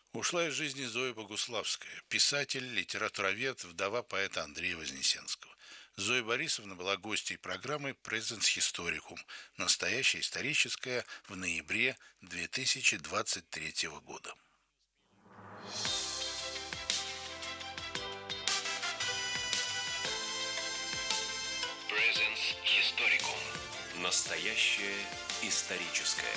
Ушла из жизни Зоя Богуславская, писатель, литературовед, вдова поэта Андрея Вознесенского. Зоя Борисовна была гостьей программы «Presence Historicum», настоящая историческая, в ноябре 2023 года. Presence Historicum. Настоящее историческое.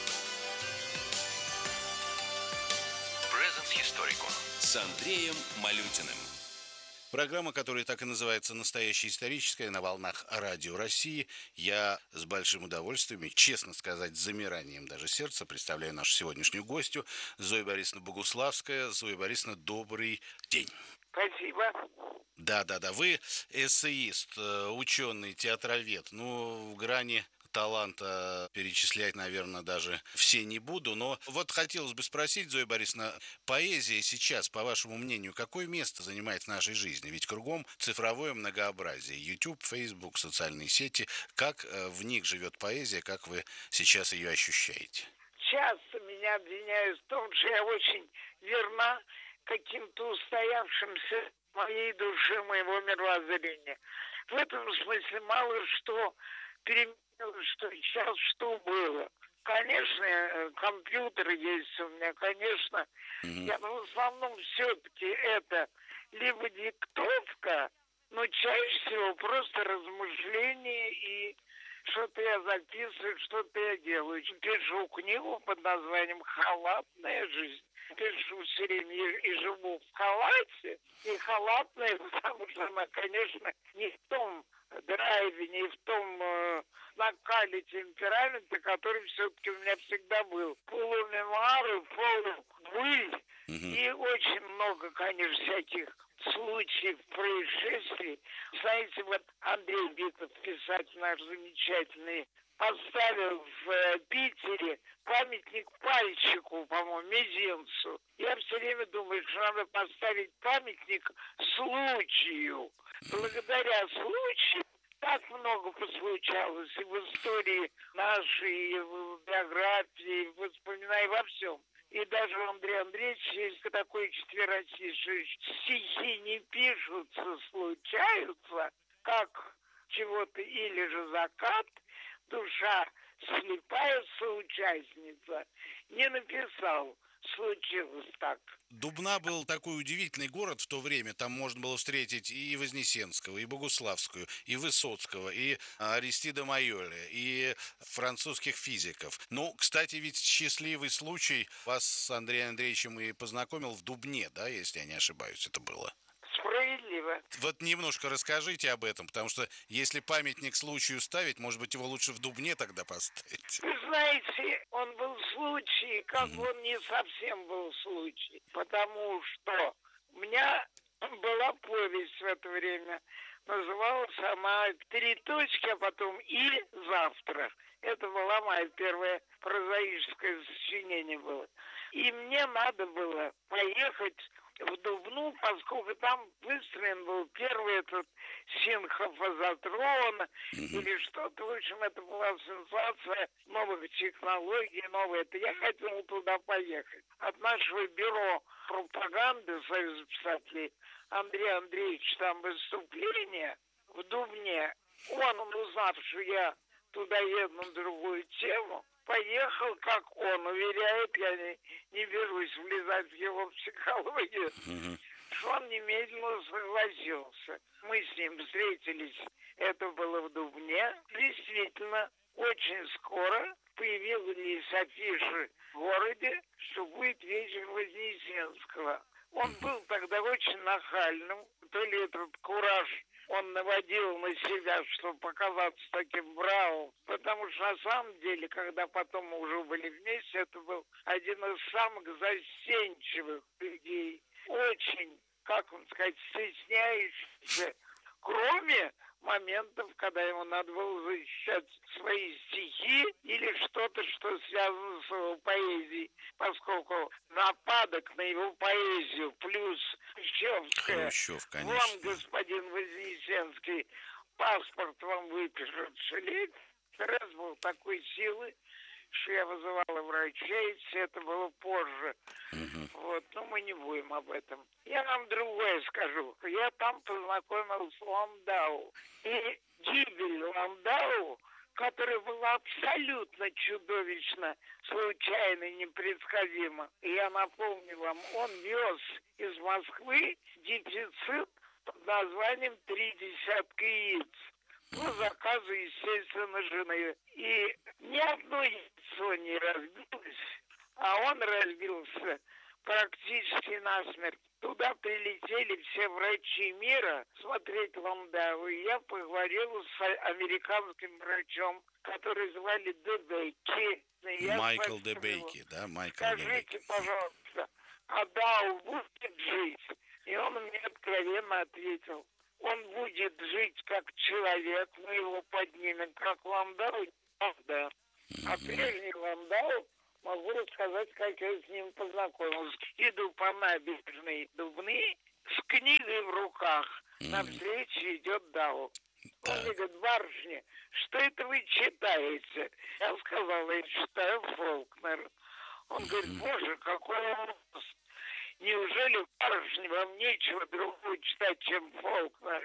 Presence Historicum. С Андреем Малютиным. Программа, которая так и называется «Настоящая историческая» на волнах Радио России. Я с большим удовольствием и, честно сказать, с замиранием даже сердца представляю нашу сегодняшнюю гостью Зоя Борисовна Богуславская. Зоя Борисовна, добрый день. Спасибо. Да. Вы эссеист, ученый, театровед. Ну, в грани таланта перечислять, наверное, даже все не буду. Но вот хотелось бы спросить, Зоя Борисовна, поэзия сейчас, по вашему мнению, какое место занимает в нашей жизни? Ведь кругом цифровое многообразие. YouTube, Facebook, социальные сети. Как в них живет поэзия, как вы сейчас ее ощущаете? Часто меня обвиняют в том, что я очень верна каким-то устоявшимся в моей душе, моего мировоззрения. В этом смысле мало что переменилось, что сейчас, что было. Конечно, компьютер есть у меня, конечно. Я в основном все-таки это либо диктовка, но чаще всего просто размышления и что-то я записываю, что-то я делаю. Пишу книгу под названием «Халатная жизнь». Пишу все время и живу в халате. И халатная, потому что она, конечно, не в том драйве, не в том накале темперамента, который все-таки у меня всегда был. Полумемуары, полубыль. И очень много, конечно, всяких случаев, происшествий. Знаете, вот Андрей Битов, писатель наш замечательный, поставил в Питере памятник пальчику, по-моему, мизинцу. Я все время думаю, что надо поставить памятник случаю. Благодаря случаю так много послучалось и в истории нашей, и в биографии, и в воспоминаниях, во всем. И даже у Андрея Андреевича есть такой четверостиший: стихи не пишутся, случаются, как чего-то или же закат, душа слепая соучастница, не написал, случилось так. Дубна был такой удивительный город в то время. Там можно было встретить и Вознесенского, и Богуславскую, и Высоцкого, и Аристида Майоли, и французских физиков. Ну, кстати, ведь счастливый случай вас с Андреем Андреевичем и познакомил в Дубне, да, если я не ошибаюсь, это было? Справедливо. Вот немножко расскажите об этом, потому что если памятник случаю ставить, может быть, его лучше в Дубне тогда поставить. Вы знаете, он был случай, как он не совсем был случай, потому что у меня была повесть в это время, называлась она «Три точки», а потом «И завтра». Это была моя первое прозаическое сочинение было. И мне надо было поехать в Дубну, поскольку там выстроен был первый этот синхрофазотрон или что-то. В общем, это была сенсация новых технологий, новое. Это я хотел туда поехать. От нашего бюро пропаганды Союза писателей Андрея Андреевича там выступление в Дубне. Он, узнав, что я туда еду на другую тему, поехал, как он уверяет, я не берусь влезать в его психологию, что он немедленно согласился. Мы с ним встретились, это было в Дубне. Действительно, очень скоро появились афиши в городе, что будет вечер Вознесенского. Он был тогда очень нахальным, то ли этот кураж он наводил на себя, чтобы показаться таким бравым. Потому что на самом деле, когда потом мы уже были вместе, это был один из самых застенчивых людей. Очень, как вам сказать, стесняющийся. Кроме моментов, когда ему надо было защищать свои стихи или что-то, что связано с его поэзией, поскольку нападок на его поэзию плюс Хрущев, конечно. Вам, господин Вознесенский, паспорт вам выпишет шелест. Раз был такой силы, что я вызывала врачей, все это было позже. Вот, но мы не будем об этом. Я вам другое скажу. Я там познакомился с Ландау. И гибель Ландау, которая была абсолютно чудовищна, случайно, непредсказима. И я напомню вам, он вез из Москвы дефицит под названием «Три десятка яиц». По заказу, естественно, жены. И ни одно яйцо не разбилось, а он разбился практически насмерть. Туда прилетели все врачи мира смотреть Ландау. И я поговорил с американским врачом, который звали Дебейки. Майкл Дебейки, да? Скажите, пожалуйста, а Дау будет жить? И он мне откровенно ответил: он будет жить как человек, мы его поднимем, как Ландау, да. А прежний Ландау, могу рассказать, как я с ним познакомился. Иду по набережной Дубны с книгой в руках. Навстречу идет Дау. Он мне говорит: барышня, что это вы читаете? Я сказала: я читаю Фолкнер. Он говорит: боже, какой ужас. Неужели, барышня, вам нечего другого читать, чем Фолкнер?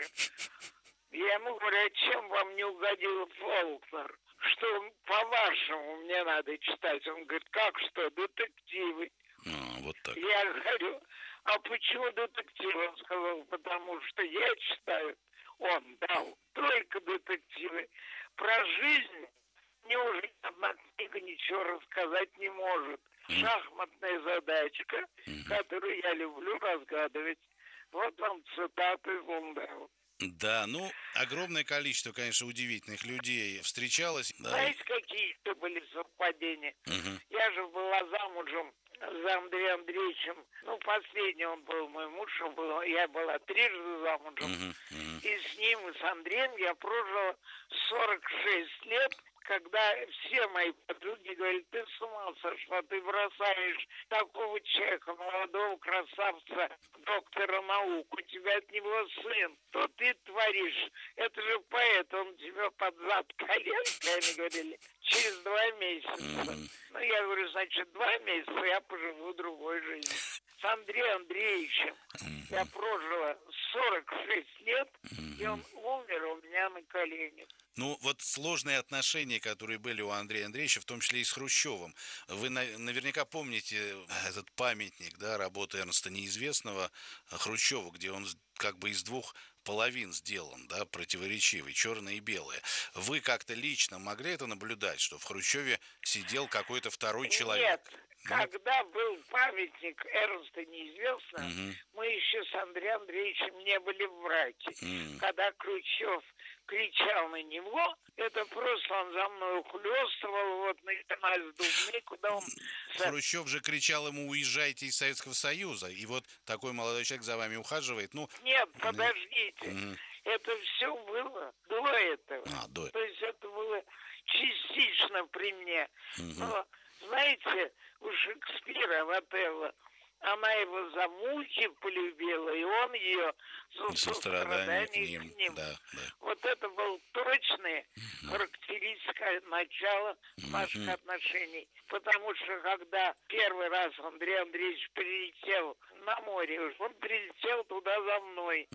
Я ему говорю: а чем вам не угодил Фолкнер? Что, по-вашему, мне надо читать? Он говорит: как что, детективы. Вот так. Я говорю: а почему детективы? Он сказал: потому что я читаю. Он дал только детективы. Про жизнь мне уже одна книга ничего рассказать не может. Шахматная задачка, которую я люблю разгадывать. Вот вам цитаты из Ландау. Да, ну, огромное количество, конечно, удивительных людей встречалось. Знаете, какие-то были совпадения? Я же была замужем за Андреем Андреевичем. Ну, последний он был мой муж, я была трижды замужем. И с ним, и с Андреем я прожила 46 лет, когда все мои подруги говорят: ты с ума сошла, ты бросаешь такого человека, молодого красавца, доктора наук, у тебя от него сын, что ты творишь? Это же поэт, он тебя под зад коленками, говорили, через 2 месяца. Ну, я говорю: значит, 2 месяца я поживу другой жизнью. С Андреем Андреевичем я прожила 46 лет, и он умер у меня на коленях. Ну, вот сложные отношения, которые были у Андрея Андреевича, в том числе и с Хрущевым. Вы наверняка помните этот памятник, да, работы Эрнста Неизвестного Хрущеву, где он как бы из двух половин сделан, да, противоречивый, черное и белое. Вы как-то лично могли это наблюдать, что в Хрущеве сидел какой-то второй человек? Нет. Когда был памятник Эрнста Неизвестного, мы еще с Андреем Андреевичем не были в браке. Когда Хрущев кричал на него, это просто он за мной ухлёстывал, вот начиная с Дубны, куда он... Хрущев же кричал ему: уезжайте из Советского Союза, и вот такой молодой человек за вами ухаживает. Ну, нет, подождите, это все было до этого. То есть это было частично при мне. Но, знаете, у Шекспира, в Отелло, она его за муки полюбила, и он ее за сострадание к ним. Да. Вот это была точная характеристика начала наших отношений. Потому что когда первый раз Андрей Андреевич прилетел на море, он прилетел туда за мной.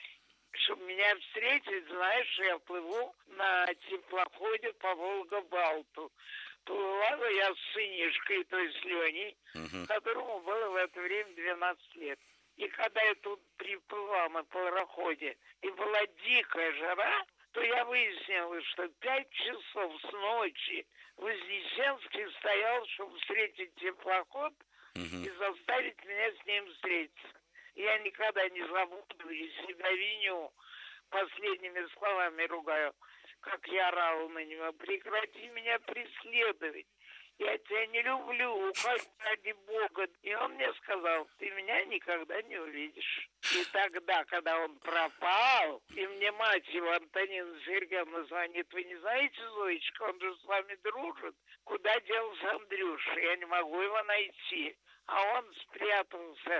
Чтобы меня встретить, знаешь, я плыву на теплоходе по Волга-Балту. Плыла я с сынишкой, то есть Леней, которому было в это время 12 лет. И когда я тут приплыла на пароходе, и была дикая жара, то я выяснила, что 5 часов с ночи Вознесенский стоял, чтобы встретить теплоход и заставить меня с ним встретиться. Я никогда не забуду и себя виню, последними словами ругаю, как я орала на него: прекрати меня преследовать, я тебя не люблю, уходи ради Бога. И он мне сказал: ты меня никогда не увидишь. И тогда, когда он пропал, и мне мать его, Антонина Сергеевна, звонит: вы не знаете, Зоечка, он же с вами дружит, куда делся Андрюша, я не могу его найти. А он спрятался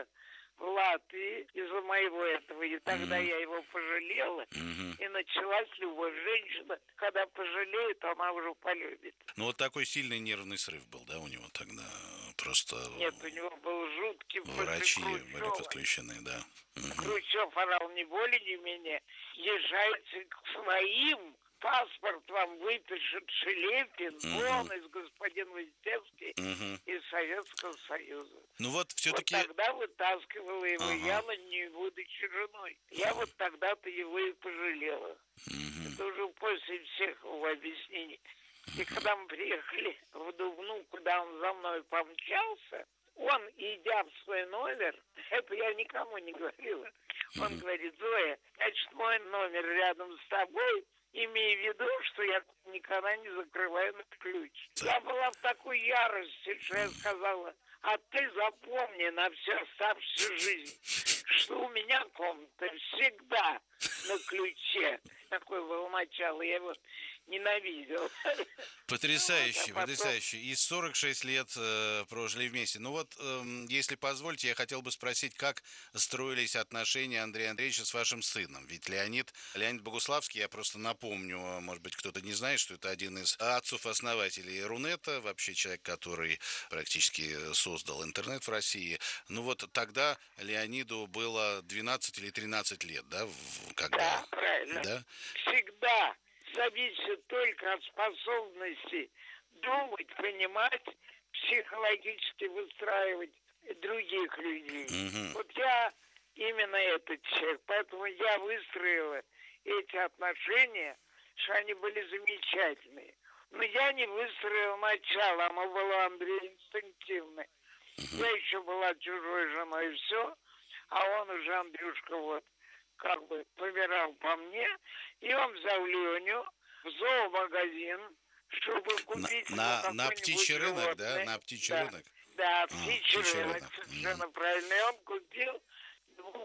в Латвии из-за моего этого. И тогда я его пожалела. И началась любовь. Женщина, когда пожалеет, она уже полюбит. Ну, вот такой сильный нервный срыв был, да, у него тогда? Просто Нет, у него был жуткий врачи после были подключены, да. Хрущев орал не более, не менее. Езжайте к своим. Паспорт вам выпишет Шелепин, он из господин Вознесенский, из Советского Союза. Ну вот все-таки... Вот тогда вытаскивала его я, не будучи женой. Я вот тогда-то его и пожалела. Это уже после всех его объяснений. И когда мы приехали в Дубну, куда он за мной помчался, он, идя в свой номер, это я никому не говорила, он говорит: Зоя, значит, мой номер рядом с тобой, имея в виду, что я никогда не закрываю на ключ. Я была в такой ярости, что я сказала: а ты запомни на всю оставшуюся жизнь, что у меня комната всегда на ключе. Такое было начало, я его ненавидел. Потрясающе, потрясающе. И 46 лет прожили вместе. Ну вот, если позволите, я хотел бы спросить, как строились отношения Андрея Андреевича с вашим сыном? Ведь Леонид Богуславский, я просто напомню, может быть, кто-то не знает, что это один из отцов-основателей Рунета, вообще человек, который практически создал интернет в России. Ну вот тогда Леониду было 12 или 13 лет, да? Когда... Да, правильно. Да? Всегда зависит только от способности думать, понимать, психологически выстраивать других людей. Вот я именно этот человек, поэтому я выстроила эти отношения, что они были замечательные. Но я не выстроила начало, оно было, Андрей, инстинктивное. Я еще была чужой женой, и все, а он уже, Андрюшка, вот, как бы помирал по мне, и он взял Леню в зоомагазин, чтобы купить на птичий рынок, да? На птичий рынок? Да, птичий рынок, совершенно правильно. И он купил 2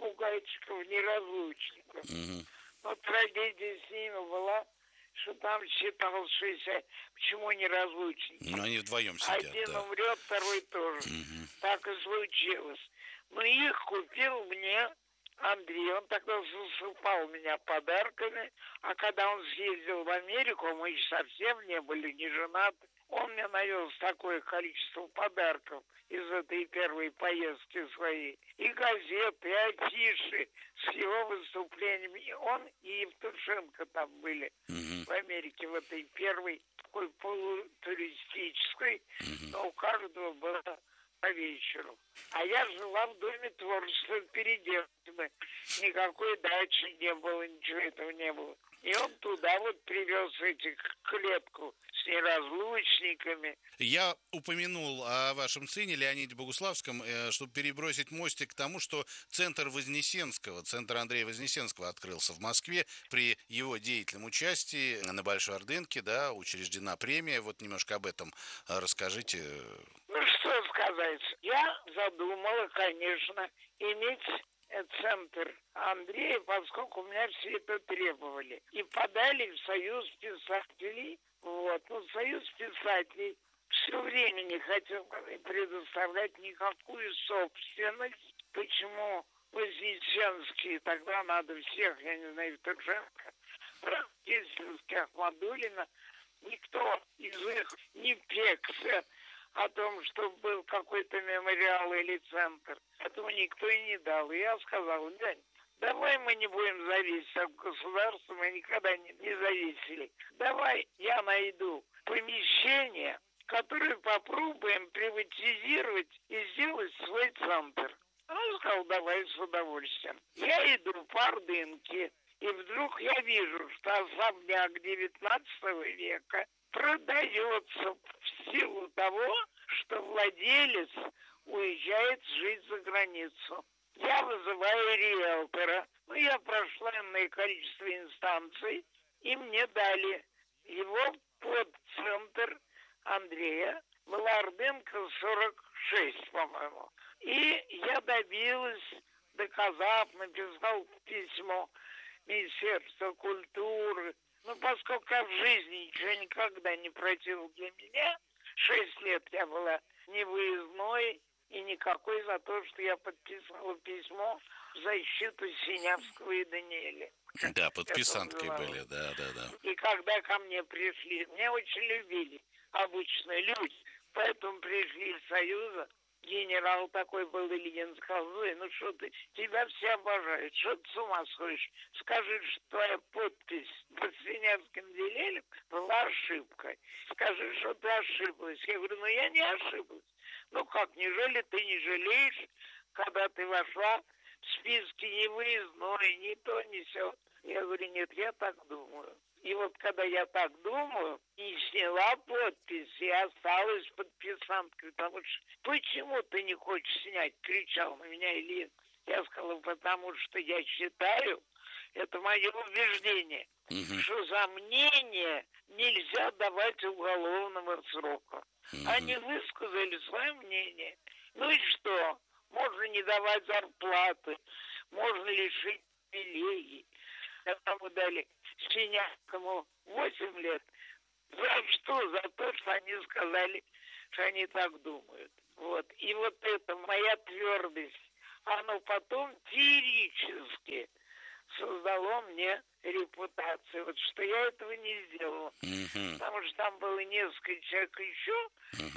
попугайчиков-неразлучников. Но трагедия с ними была, что там считалось 60. Почему неразлучники? Ну, они вдвоем сидят, один умрет, второй тоже. Так и случилось. Но их купил мне Андрей. Он тогда засыпал меня подарками. А когда он съездил в Америку, мы еще совсем не были, не женаты, он мне навез такое количество подарков из этой первой поездки своей. И газеты, и афиши с его выступлениями. И он и Евтушенко там были в Америке, в этой первой такой полутуристической. Но у каждого было по вечеру. А я жила в Доме творчества Переделкино. Никакой дачи не было, ничего этого не было. И он туда вот привез этих клетку с неразлучниками. Я упомянул о вашем сыне Леониде Богуславском, чтобы перебросить мостик к тому, что центр Андрея Вознесенского открылся в Москве. При его деятельном участии на Большой Ордынке, да, учреждена премия. Вот немножко об этом расскажите. Ну, что сказать. Я задумала, конечно, иметь центр Андрея, поскольку у меня все это требовали. И подали в Союз писателей. Вот. Но Союз писателей все время не хотел предоставлять никакую собственность. Почему Вознесенский? Тогда надо всех, я не знаю, Евтушенко, Рождественских, Ахмадуллина. Никто из них не пекся о том, что был какой-то мемориал или центр. Этому никто и не дал. И я сказал: Лень, давай мы не будем зависеть от государства, мы никогда не зависели. Давай я найду помещение, которое попробуем приватизировать и сделать свой центр. Он сказал: давай, с удовольствием. Я иду по Ордынке, и вдруг я вижу, что особняк 19 века продается в силу того, что владелец уезжает жить за границу. Я вызываю риэлтора. Ну, я прошла иное количество инстанций, и мне дали его под центр Андрея. Была Ордынка 46, по-моему. И я добилась, доказав, написал письмо Министерства культуры. Ну, поскольку я в жизни ничего никогда не просил для меня, 6 лет я была невыездной и никакой за то, что я подписала письмо в защиту Синявского и Даниэля. Да, подписанткой были, да. И когда ко мне пришли, меня очень любили обычные люди, поэтому пришли из Союза. Генерал такой был Ильин, сказал: ну что ты, тебя все обожают, что ты с ума сходишь? Скажи, что твоя подпись под Синявским Даниэлем была ошибкой. Скажи, что ты ошиблась. Я говорю: ну я не ошиблась. Ну как, неужели ты не жалеешь, когда ты вошла в списки невыездной, ни то, ни сё? Я говорю: нет, я так думаю. И вот когда я так думаю, и сняла подпись, и осталась подписанткой, потому что почему ты не хочешь снять, кричал на меня Ильин. Я сказала: потому что я считаю, это мое убеждение, что за мнение нельзя давать уголовного срока. Они высказали свое мнение. Ну и что? Можно не давать зарплаты, можно лишить привилегий. Тому дали Синявскому 8 лет. За что? За то, что они сказали, что они так думают. Вот. И вот это моя твердость, оно потом феерически создало мне репутацию. Вот что я этого не сделала. Потому что там было несколько человек еще,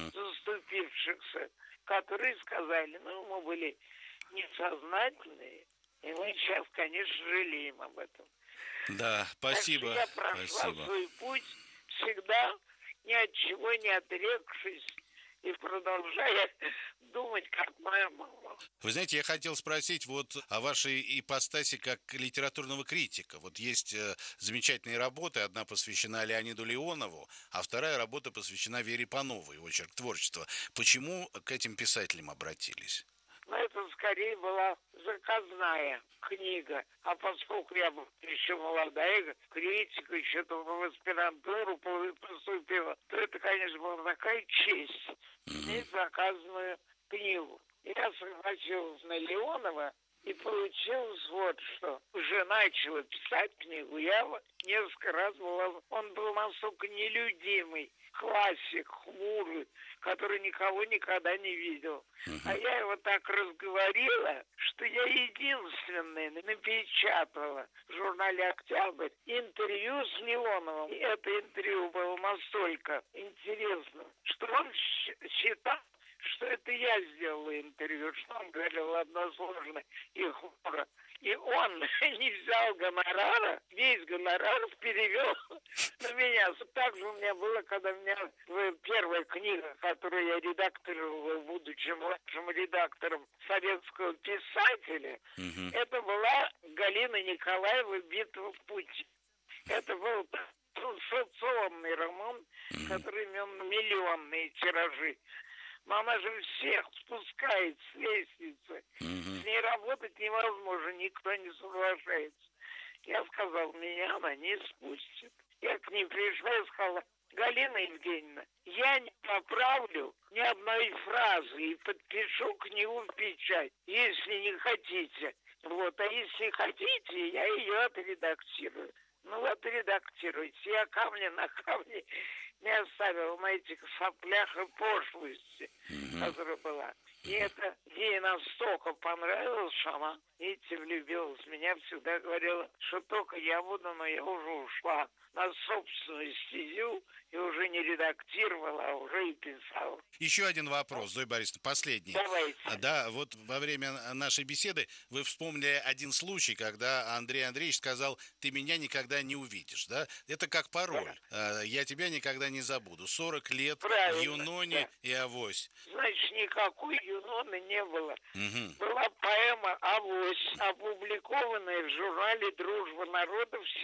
заступившихся, которые сказали: ну, мы были несознательные, и мы сейчас, конечно, жалеем об этом. Да, спасибо. Так что я прошла свой путь, всегда ни от чего не отрекшись и продолжая думать, как моя мама. Вы знаете, я хотел спросить вот о вашей ипостаси как литературного критика. Вот есть замечательные работы, одна посвящена Леониду Леонову, а вторая работа посвящена Вере Пановой, очерк творчества. Почему к этим писателям обратились? Но это скорее была заказная книга. А поскольку я была еще молодая, критика, еще только в аспирантуру поступила, то это, конечно, была такая честь иметь заказанную книгу. Я согласилась на Леонова, и получилось вот что. Уже начала писать книгу, я несколько раз была... Он был настолько нелюдимый, классик, хмурый, который никого никогда не видел. А я его так разговорила, что я единственная напечатала в журнале «Октябрь» интервью с Леоновым. И это интервью было настолько интересно, что он считал, что это я сделала интервью, что он говорил односложно и хмуро. И он не взял гонорара, весь гонорар перевел на меня. Так же у меня было, когда у меня первая книга, которую я редактировала, будучи младшим редактором советского писателя, это была Галина Николаева «Битва в пути». Это был сенсационный роман, который имел миллионные тиражи. Но она же всех спускает с лестницы. С ней работать невозможно, никто не соглашается. Я сказал: меня она не спустит. Я к ней пришла и сказала: Галина Евгеньевна, я не поправлю ни одной фразы и подпишу книгу в печать, если не хотите. Вот, а если хотите, я ее отредактирую. Ну вот, редактируйте. Я камня на камне не оставил на этих соплях и пошлости, которая была. И это ей настолько понравилось, что она, видите, влюбилась. Меня всегда говорила, что только я буду, но я уже ушла на собственную стезю и уже не редактировала, а уже и писала. Еще один вопрос, Зоя Борисовна, последний. Давайте. Да, вот во время нашей беседы вы вспомнили один случай, когда Андрей Андреевич сказал: ты меня никогда не увидишь, да? Это как пароль. Да. Я тебя никогда не забуду. 40 лет, правильно, Юноне, да. И авось. Значит, никакой Юноны не было. Была поэма «Авось», опубликованная в журнале «Дружба народов» в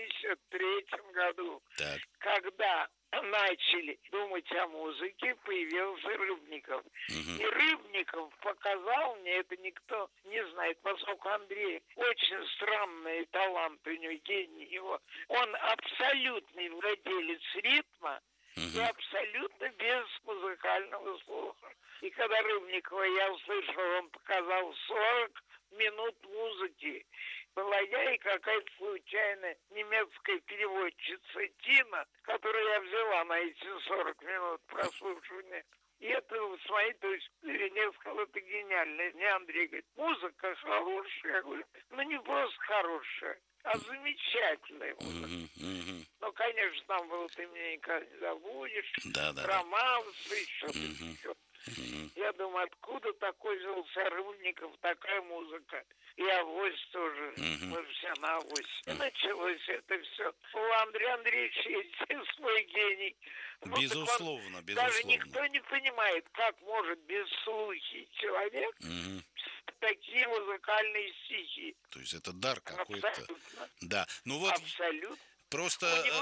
1973 году. Так. Когда начали думать о музыке, появился Рыбников. И Рыбников показал мне, это никто не знает, поскольку Андрей очень странный талант у него, гений его. Он абсолютный владелец ритма и абсолютно без музыкального слуха. И когда Рыбникова я услышал, он показал 40 минут музыки. Была я и какая-то случайная немецкая переводчица Тина, которую я взяла на эти 40 минут прослушивания И это, с моей точки зрения, я сказал, это гениально. Мне Андрей говорит, музыка хорошая. Я говорю, ну не просто хорошая, а замечательная музыка. Ну, конечно, там было «Ты меня никогда не забудешь», «Романсы», еще все. Я думаю, откуда такой взялся Рыбников, такая музыка. И авось тоже. Мы же все на авось. И началось это все. У Андрея Андреевича есть свой гений. Безусловно, безусловно. Даже никто не понимает, как может безслухий человек такие музыкальные стихи. То есть это дар какой-то. Абсолютно. Да. Ну вот. Абсолютно. Просто... У него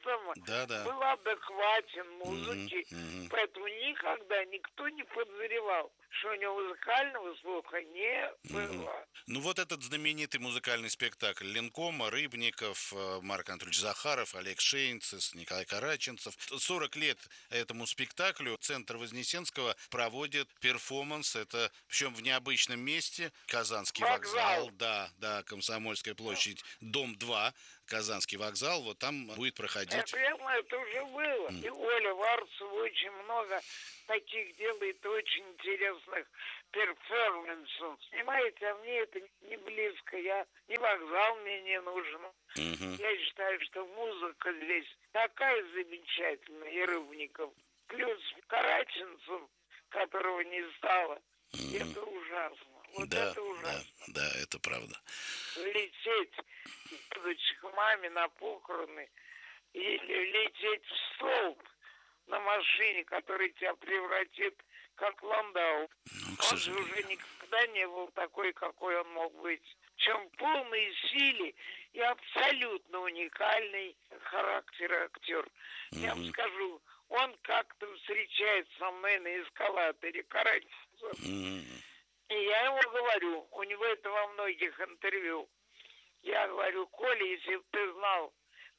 ритм был адекватен музыке, поэтому никогда никто не подозревал, что у него музыкального слуха не было. Ну вот этот знаменитый музыкальный спектакль Ленкома, Рыбников, Марк Анатольевич Захаров, Олег Шейнцес, Николай Караченцев. 40 лет этому спектаклю Центр Вознесенского проводит перформанс. Это причем в необычном месте. Казанский вокзал. Да, Комсомольская площадь, дом 2. Казанский вокзал, вот там будет проходить... Это уже было. И Оля Варцева очень много таких делает очень интересных перформансов. Понимаете, а мне это не близко. Ни вокзал мне не нужен. Я считаю, что музыка здесь такая замечательная, и Рыбников. Плюс Караченцев, которого не стало. Это ужасно. Это ужасно. Да, это правда. Лететь, будучи к маме на похороны, или лететь в столб на машине, который тебя превратит как Ландау. Он же уже никогда не был такой, какой он мог быть. Причем полной силе и абсолютно уникальный характер актер. Я вам скажу, он как-то встречается со мной на эскалаторе, Караченцев. И я ему говорю, у него это во многих интервью, я говорю, Коля, если бы ты знал,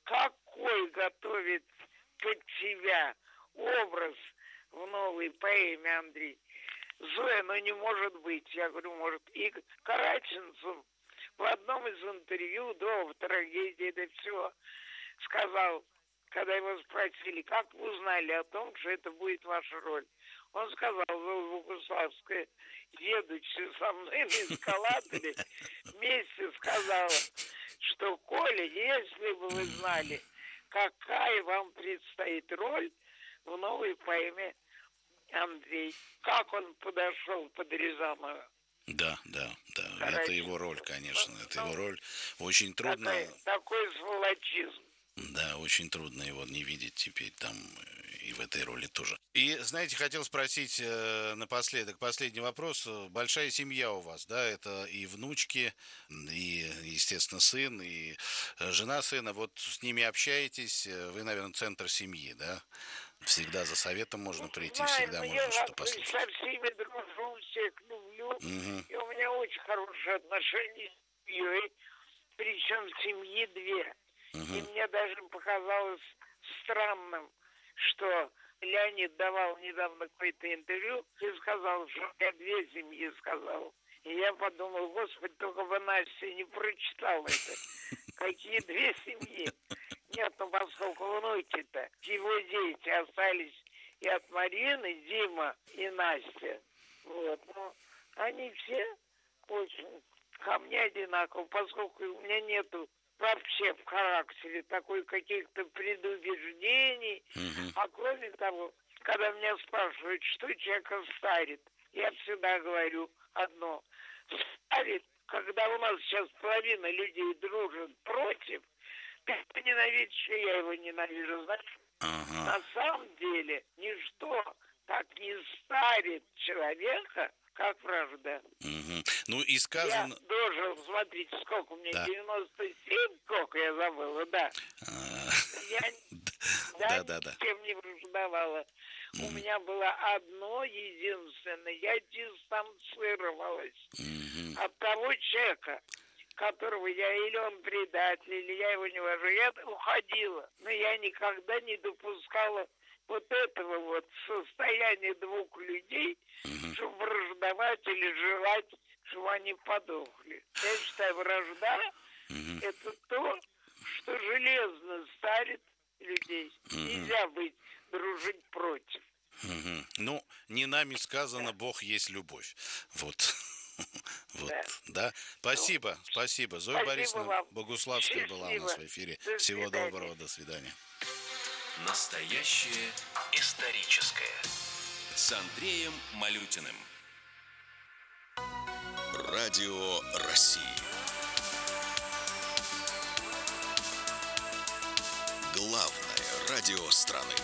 какой готовит под тебя образ в новой поэме, Андрей. Зоя, ну не может быть. Я говорю, может. И Караченцев в одном из интервью до трагедии, до всего, сказал, когда его спросили, как вы узнали о том, что это будет ваша роль. Он сказал, Зоя Богуславская, едучи со мной на эскалаторе, вместе сказала, что, Коля, если бы вы знали, какая вам предстоит роль в новой поэме Андрей. Как он подошел под Рязанова. Да. Это его роль, конечно. Это его роль. Очень трудно. Такой сволочизм. Да, очень трудно его не видеть теперь там и в этой роли тоже. И, знаете, хотел спросить напоследок, последний вопрос. Большая семья у вас, да? Это и внучки, и, естественно, сын, и жена сына. Вот с ними общаетесь? Вы, наверное, центр семьи, да? Всегда за советом можно прийти, всегда можно что-то послушать. Я со всеми дружу, всех люблю. И у меня очень хорошие отношения с семьей. Причем семьи две. И мне даже показалось странным, что Леонид давал недавно какое-то интервью и сказал, что я две семьи сказал. И я подумал, господи, только бы Настя не прочитала это. Какие две семьи? Нет, ну поскольку внуки-то, его дети остались и от Марины, Дима и Настя. Вот, ну, они все очень ко мне одинаково, поскольку у меня нету вообще в характере такой каких-то предубеждений. А кроме того, когда меня спрашивают, что человека старит, я всегда говорю одно. Старит, когда у нас сейчас половина людей дружит против, ты ненавидишь, что я его ненавижу. Значит, на самом деле ничто так не старит человека, как вражда. Ну и сказано... Я дожил, смотрите, сколько мне, 97, сколько я забыла, да. Я ни с кем не враждовала. У меня было одно единственное, я дистанцировалась от того человека, которого я, или он предатель, или я его не уважаю, я уходила. Но я никогда не допускала вот этого вот состояния двух людей, чтобы враждовать или желать, чтобы они подохли. Я считаю, вражда – это то, что железно старит людей. Нельзя быть, дружить против. Мгм. Ну, не нами сказано, Да, Бог есть любовь. Вот. Вот, да. да. Ну, Спасибо, спасибо. Зоя спасибо Борисовна вам. Богуславская была у нас Счастливо. в эфире. До Всего свидания. доброго, до свидания. Настоящее историческое. С Андреем Малютиным. Радио России. Главное радио страны.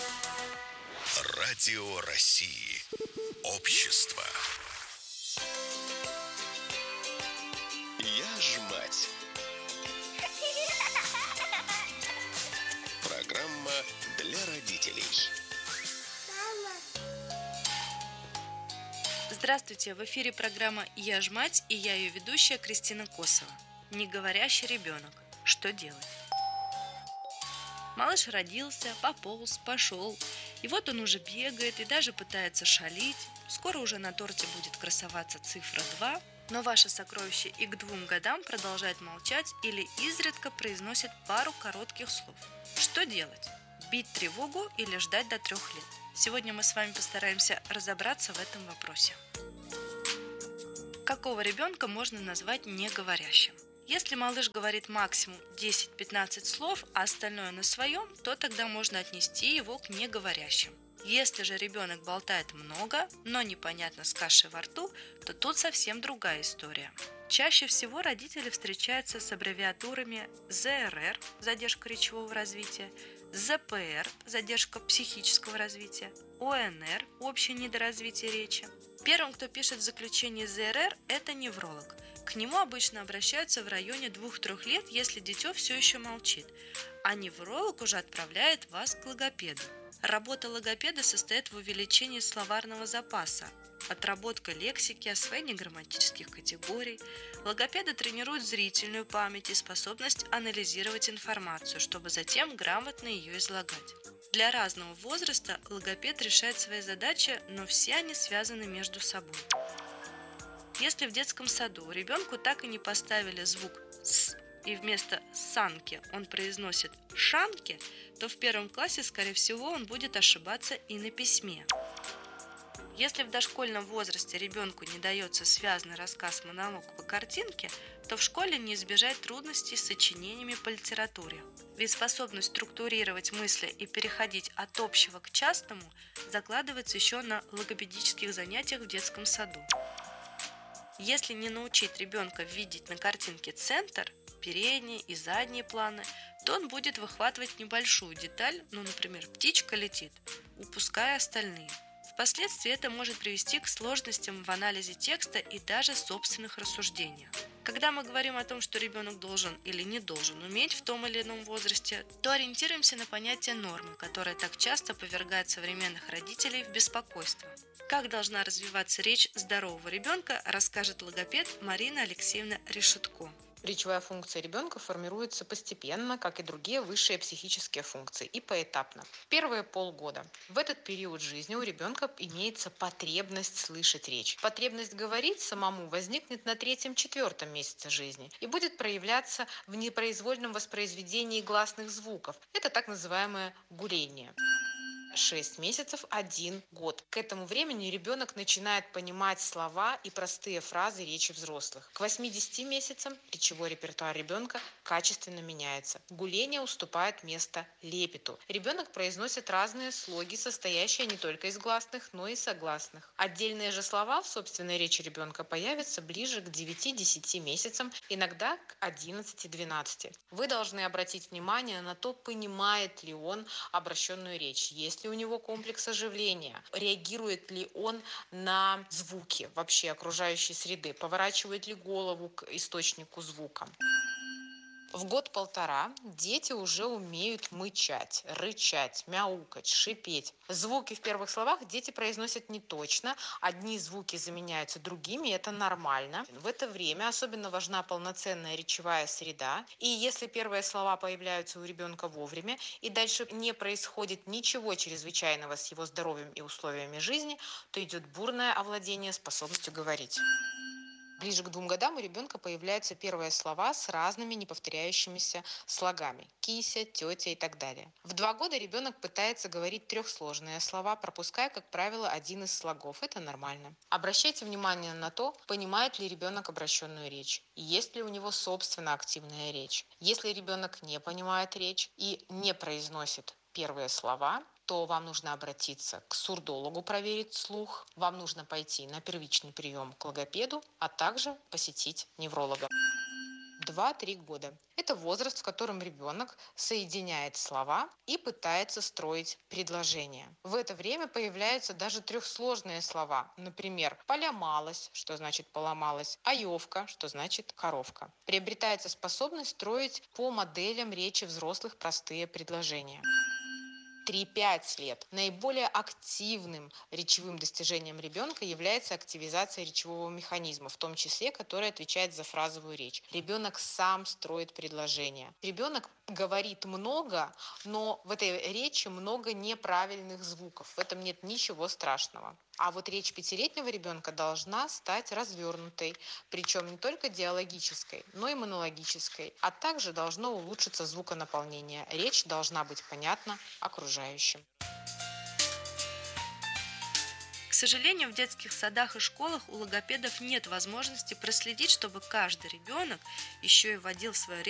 Радио России. Общество. Я ж мать. Программа для родителей. Здравствуйте! В эфире программа «Я ж мать» и я ее ведущая Кристина Косова. Неговорящий ребенок. Что делать? Малыш родился, пополз, пошел. И вот он уже бегает и даже пытается шалить. Скоро уже на торте будет красоваться цифра 2. Но ваше сокровище и к 2 годам продолжает молчать или изредка произносит пару коротких слов. Что делать? Бить тревогу или ждать до 3 лет? Сегодня мы с вами постараемся разобраться в этом вопросе. Какого ребенка можно назвать неговорящим? Если малыш говорит максимум 10-15 слов, а остальное на своем, то тогда можно отнести его к неговорящим. Если же ребенок болтает много, но непонятно с кашей во рту, то тут совсем другая история. Чаще всего родители встречаются с аббревиатурами ЗРР – задержка речевого развития, ЗПР – задержка психического развития, ОНР – общее недоразвитие речи. Первым, кто пишет в заключении ЗРР, это невролог. К нему обычно обращаются в районе 2-3 лет, если дитё все еще молчит, а невролог уже отправляет вас к логопеду. Работа логопеда состоит в увеличении словарного запаса, отработка лексики, освоение грамматических категорий. Логопеды тренируют зрительную память и способность анализировать информацию, чтобы затем грамотно ее излагать. Для разного возраста логопед решает свои задачи, но все они связаны между собой. Если в детском саду ребенку так и не поставили звук «с», и вместо «санки» он произносит «шанки», то в 1 классе, скорее всего, он будет ошибаться и на письме. Если в дошкольном возрасте ребенку не дается связный рассказ-монолог по картинке, то в школе не избежать трудностей с сочинениями по литературе. Ведь способность структурировать мысли и переходить от общего к частному закладывается еще на логопедических занятиях в детском саду. Если не научить ребенка видеть на картинке центр, передние и задние планы, то он будет выхватывать небольшую деталь, например, птичка летит, упуская остальные. Впоследствии это может привести к сложностям в анализе текста и даже собственных рассуждениях. Когда мы говорим о том, что ребенок должен или не должен уметь в том или ином возрасте, то ориентируемся на понятие нормы, которое так часто повергает современных родителей в беспокойство. Как должна развиваться речь здорового ребенка, расскажет логопед Марина Алексеевна Решетко. Речевая функция ребенка формируется постепенно, как и другие высшие психические функции, и поэтапно. Первые полгода. В этот период жизни у ребенка имеется потребность слышать речь. Потребность говорить самому возникнет на 3-4 месяце жизни и будет проявляться в непроизвольном воспроизведении гласных звуков. Это так называемое гуление. 6 месяцев, 1 год. К этому времени ребенок начинает понимать слова и простые фразы речи взрослых. К 80 месяцам речевой репертуар ребенка качественно меняется. Гуление уступает место лепету. Ребенок произносит разные слоги, состоящие не только из гласных, но и согласных. Отдельные же слова в собственной речи ребенка появятся ближе к 9-10 месяцам, иногда к 11-12. Вы должны обратить внимание на то, понимает ли он обращенную речь, есть ли у него комплекс оживления, реагирует ли он на звуки вообще окружающей среды, поворачивает ли голову к источнику звука. В 1-1,5 дети уже умеют мычать, рычать, мяукать, шипеть. Звуки в первых словах дети произносят неточно, одни звуки заменяются другими, и это нормально. В это время особенно важна полноценная речевая среда, и если первые слова появляются у ребенка вовремя, и дальше не происходит ничего чрезвычайного с его здоровьем и условиями жизни, то идет бурное овладение способностью говорить. Ближе к 2 годам у ребенка появляются первые слова с разными неповторяющимися слогами. Кися, тетя и так далее. В 2 года ребенок пытается говорить трехсложные слова, пропуская, как правило, один из слогов. Это нормально. Обращайте внимание на то, понимает ли ребенок обращенную речь, и есть ли у него собственно активная речь. Если ребенок не понимает речь и не произносит первые слова, то вам нужно обратиться к сурдологу, проверить слух, вам нужно пойти на первичный прием к логопеду, а также посетить невролога. 2-3 года. Это возраст, в котором ребенок соединяет слова и пытается строить предложения. В это время появляются даже трехсложные слова. Например, поломалась, что значит поломалась, аевка, что значит коровка. Приобретается способность строить по моделям речи взрослых простые предложения. 3-5 лет. Наиболее активным речевым достижением ребенка является активизация речевого механизма, в том числе, который отвечает за фразовую речь. Ребенок сам строит предложения. Ребенок говорит много, но в этой речи много неправильных звуков. В этом нет ничего страшного. А вот речь 5-летнего ребенка должна стать развернутой, причем не только диалогической, но и монологической, а также должно улучшиться звуконаполнение. Речь должна быть понятна окружающим. К сожалению, в детских садах и школах у логопедов нет возможности проследить, чтобы каждый ребенок еще и вводил в свою речь